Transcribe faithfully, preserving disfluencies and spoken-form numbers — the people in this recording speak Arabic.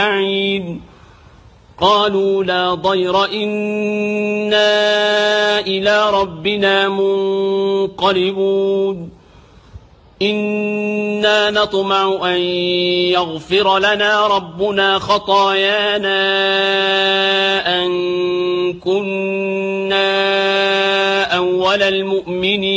أجمعين. قالوا لا ضير إنا إلى ربنا منقلبون. إنا نطمع أن يغفر لنا ربنا خطايانا أن كنا أول المؤمنين